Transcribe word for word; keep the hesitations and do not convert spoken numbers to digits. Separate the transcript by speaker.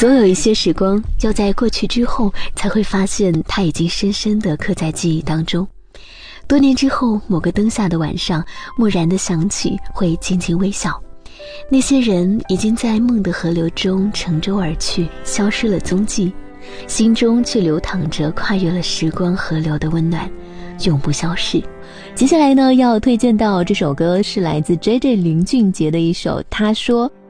Speaker 1: 总有一些时光要在过去之后才会发现它已经深深地刻在记忆当中。多年之后，某个灯下的晚上，蓦然的想起，会轻轻微笑。那些人已经在梦的河流中乘舟而去，消失了踪迹，心中却流淌着跨越了时光河流的温暖，永不消逝。
Speaker 2: 接下来呢，要推荐到这首歌是来自 J J 林俊杰的一首《他说》。